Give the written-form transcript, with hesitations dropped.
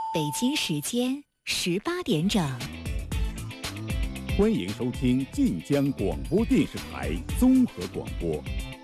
北京时间18点整， 欢迎收听晋江广播电视台综合广播